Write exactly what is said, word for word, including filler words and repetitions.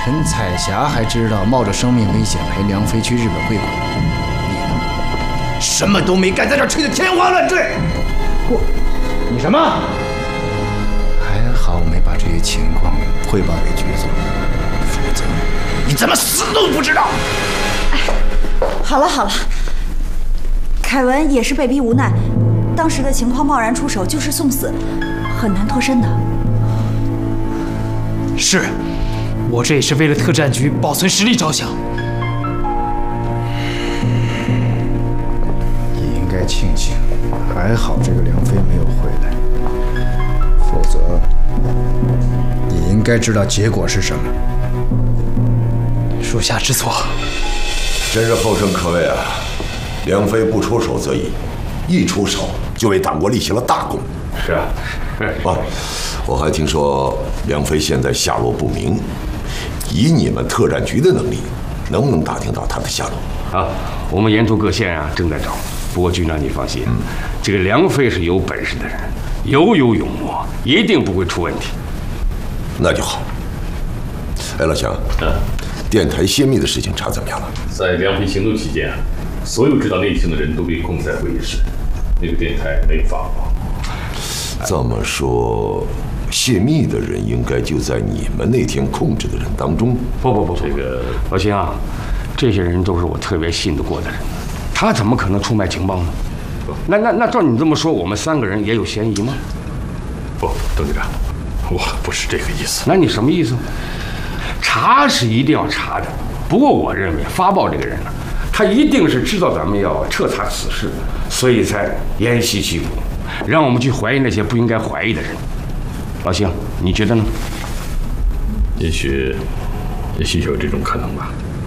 陈彩霞还知道冒着生命危险陪梁飞去日本汇款，你呢？什么都没干，在这吹得天花乱坠。我，你什么？还好我没把这些情况汇报给局总，否则你怎么死都不知道。 哎，好了好了，凯文也是被逼无奈，当时的情况贸然出手就是送死，很难脱身的。 是，我这也是为了特战局保存实力着想。 你应该庆幸，还好这个梁飞没有回来，否则你应该知道结果是什么。 属下知错。 真是后生可畏啊！梁飞不出手则已，一出手就为党国立下了大功。 是啊， 啊，我还听说梁飞现在下落不明，以你们特战局的能力，能不能打听到他的下落？ 啊，我们沿途各县啊正在找。不过局长你放心，嗯、这个梁飞是有本事的人，有勇有谋，一定不会出问题。 那就好。哎，老乡，嗯，电台泄密的事情查怎么样了？ 在梁飞行动期间啊，所有知道内情的人都被控在会议室，那个电台没发过。 这么说，泄密的人应该就在你们那天控制的人当中。 不不不，这个老秦啊，这些人都是我特别信得过的人，他怎么可能出卖情报呢？那那那照你这么说，我们三个人也有嫌疑吗？ 不，邓局长，我不是这个意思。 那你什么意思？查是一定要查的，不过我认为发报这个人呢、啊，他一定是知道咱们要彻查此事，所以才沿袭其鼓，让我们去怀疑那些不应该怀疑的人。老邢，你觉得呢？ 也许，也许有这种可能吧。